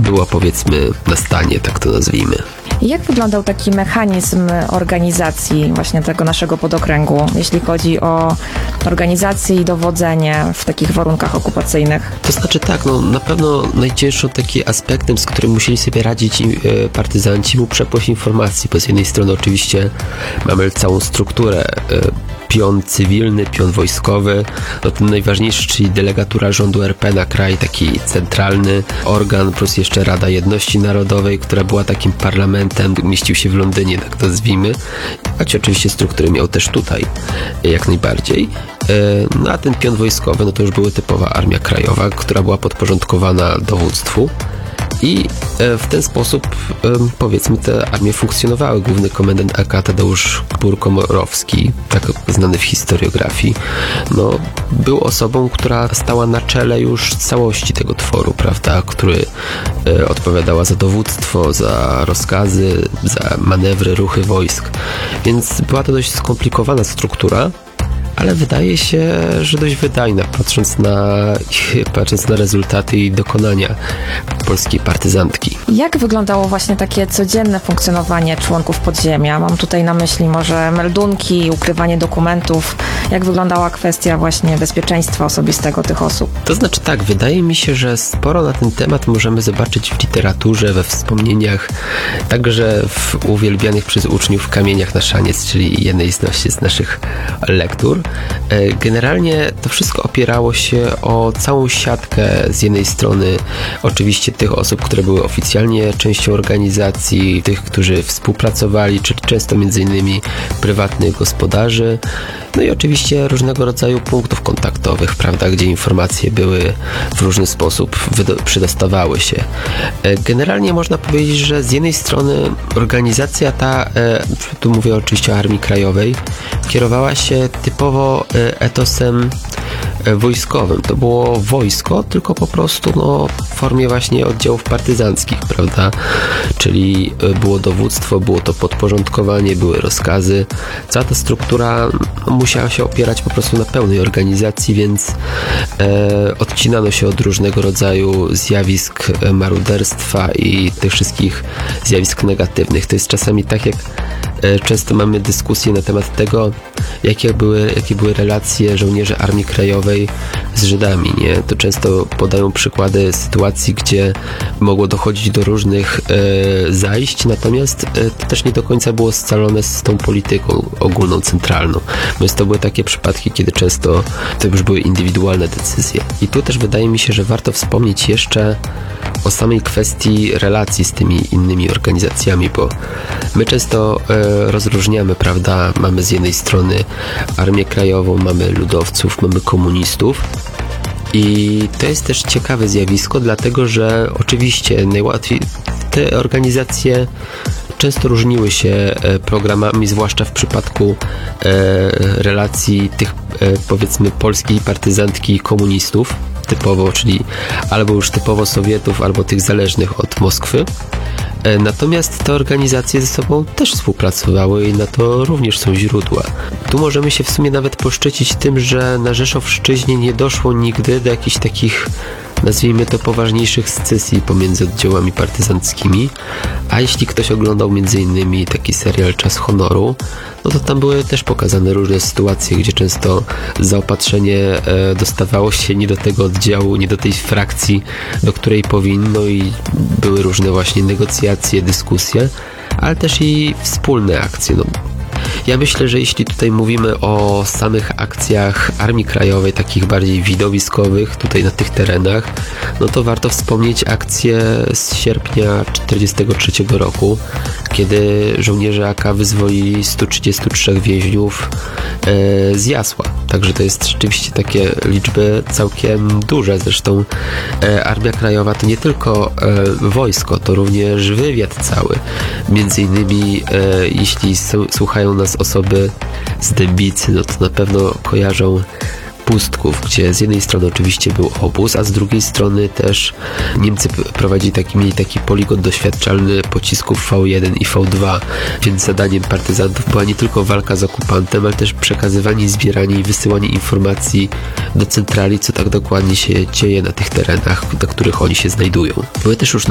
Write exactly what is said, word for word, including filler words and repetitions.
była, powiedzmy, na stanie, tak to nazwijmy. Jak wyglądał taki mechanizm organizacji właśnie tego naszego podokręgu, jeśli chodzi o organizację i dowodzenie w takich warunkach okupacyjnych? To znaczy tak, no na pewno najcięższym takim aspektem, z którym musieli sobie radzić e, partyzanci, był przepływ informacji, bo z jednej strony oczywiście mamy całą strukturę, e, pion cywilny, pion wojskowy, no ten najważniejszy, czyli delegatura rządu R P na kraj, taki centralny organ, plus jeszcze Rada Jedności Narodowej, która była takim parlamentem, mieścił się w Londynie, tak to nazwijmy, choć oczywiście struktury miał też tutaj, jak najbardziej. No a ten pion wojskowy, no to już była typowa Armia Krajowa, która była podporządkowana dowództwu. I w ten sposób, powiedzmy, te armie funkcjonowały. Główny komendant A K Tadeusz Gbur-Komorowski, tak znany w historiografii, no, był osobą, która stała na czele już całości tego tworu, prawda, który odpowiadała za dowództwo, za rozkazy, za manewry, ruchy wojsk. Więc była to dość skomplikowana struktura, ale wydaje się, że dość wydajna, patrząc na, patrząc na rezultaty i dokonania polskiej partyzantki. Jak wyglądało właśnie takie codzienne funkcjonowanie członków podziemia? Mam tutaj na myśli może meldunki, ukrywanie dokumentów. Jak wyglądała kwestia właśnie bezpieczeństwa osobistego tych osób? To znaczy tak, wydaje mi się, że sporo na ten temat możemy zobaczyć w literaturze, we wspomnieniach, także w uwielbianych przez uczniów kamieniach na szaniec, czyli jednej z, z naszych lektur. Generalnie to wszystko opierało się o całą siatkę, z jednej strony oczywiście tych osób, które były oficjalnie częścią organizacji, tych, którzy współpracowali, czy często między innymi prywatnych gospodarzy, no i oczywiście różnego rodzaju punktów kontaktowych, prawda, gdzie informacje były w różny sposób przydostawały się. Generalnie można powiedzieć, że z jednej strony organizacja ta, tu mówię oczywiście o Armii Krajowej, kierowała się typowo etosem wojskowym. To było wojsko, tylko po prostu no, w formie właśnie oddziałów partyzanckich, prawda? Czyli było dowództwo, było to podporządkowanie, były rozkazy. Cała ta struktura no, musiała się opierać po prostu na pełnej organizacji, więc e, odcinano się od różnego rodzaju zjawisk maruderstwa i tych wszystkich zjawisk negatywnych. To jest czasami tak, jak e, często mamy dyskusje na temat tego, jakie były, jakie były relacje żołnierzy Armii Krajowej z Żydami, nie? To często podają przykłady sytuacji, gdzie mogło dochodzić do różnych e, zajść, natomiast e, to też nie do końca było scalone z tą polityką ogólną, centralną. Więc to były takie przypadki, kiedy często to już były indywidualne decyzje. I tu też wydaje mi się, że warto wspomnieć jeszcze o samej kwestii relacji z tymi innymi organizacjami, bo my często e, rozróżniamy, prawda, mamy z jednej strony Armię Krajową, mamy ludowców, mamy komunistów i to jest też ciekawe zjawisko, dlatego że oczywiście najłatwiej te organizacje często różniły się programami, zwłaszcza w przypadku e, relacji tych e, powiedzmy polskiej partyzantki i komunistów typowo, czyli albo już typowo Sowietów, albo tych zależnych od Moskwy. Natomiast te organizacje ze sobą też współpracowały i na to również są źródła. Tu możemy się w sumie nawet poszczycić tym, że na Rzeszowszczyźnie nie doszło nigdy do jakichś takich, nazwijmy to, poważniejszych scysji pomiędzy oddziałami partyzanckimi, a jeśli ktoś oglądał między innymi taki serial Czas Honoru, no to tam były też pokazane różne sytuacje, gdzie często zaopatrzenie e, dostawało się nie do tego oddziału, nie do tej frakcji, do której powinno i były różne właśnie negocjacje, dyskusje, ale też i wspólne akcje. No, ja myślę, że jeśli tutaj mówimy o samych akcjach Armii Krajowej, takich bardziej widowiskowych tutaj na tych terenach, no to warto wspomnieć akcję z sierpnia tysiąc dziewięćset czterdziestego trzeciego roku, kiedy żołnierze A K wyzwolili stu trzydziestu trzech więźniów e, z Jasła. Także to jest rzeczywiście takie liczby całkiem duże. Zresztą e, Armia Krajowa to nie tylko e, wojsko, to również wywiad cały. Między innymi e, jeśli s- słuchają nas osoby z Dębicy, no to na pewno kojarzą Pustków, gdzie z jednej strony oczywiście był obóz, a z drugiej strony też Niemcy prowadzili taki, mieli taki poligon doświadczalny pocisków V jeden i V dwa, więc zadaniem partyzantów była nie tylko walka z okupantem, ale też przekazywanie, zbieranie i wysyłanie informacji do centrali, co tak dokładnie się dzieje na tych terenach, na których oni się znajdują. Były też już